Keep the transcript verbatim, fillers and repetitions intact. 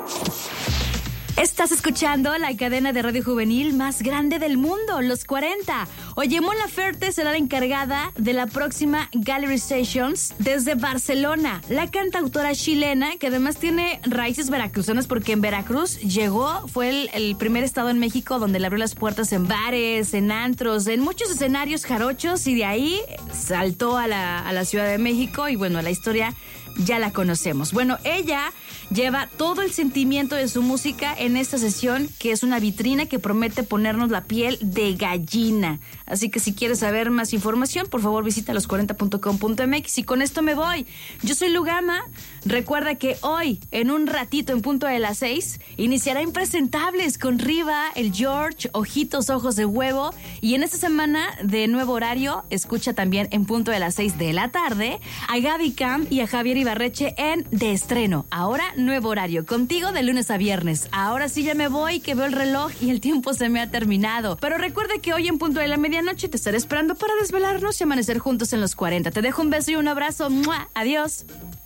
Estás escuchando la cadena de radio juvenil más grande del mundo, Los cuarenta. Oye, Mon Laferte será la encargada de la próxima Gallery Sessions desde Barcelona. La cantautora chilena, que además tiene raíces veracruzanas porque en Veracruz llegó, fue el, el primer estado en México donde le abrió las puertas en bares, en antros, en muchos escenarios jarochos, y de ahí saltó a la, a la Ciudad de México y bueno, la historia ya la conocemos. Bueno, ella lleva todo el sentimiento de su música en esta sesión, que es una vitrina que promete ponernos la piel de gallina. Así que si quieres saber más información, por favor visita los cuarenta punto com punto m x. Y con esto me voy. Yo soy Lugama. Recuerda que hoy, en un ratito, en punto de las seis, iniciará Impresentables con Riva, el George, Ojitos, Ojos de Huevo. Y en esta semana de nuevo horario, escucha también en punto de las seis de la tarde a Gaby Cam y a Javier Ibarreche en De Estreno. Ahora nuevo horario, contigo de lunes a viernes. Ahora sí ya me voy, que veo el reloj y el tiempo se me ha terminado. Pero recuerda que hoy en punto de la medianoche te estaré esperando para desvelarnos y amanecer juntos en los cuarenta. Te dejo un beso y un abrazo. ¡Mua! Adiós.